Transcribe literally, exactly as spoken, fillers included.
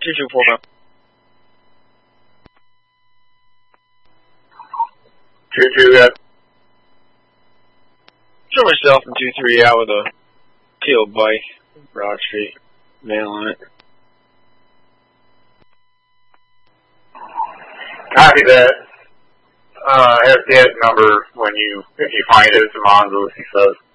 two two four five. Two two, got. Show myself in two three out with a teal bike, Broad Street, mail on it. Copy that. Uh, have Dad's number when you, if you find it, it's a Mongoose, he says.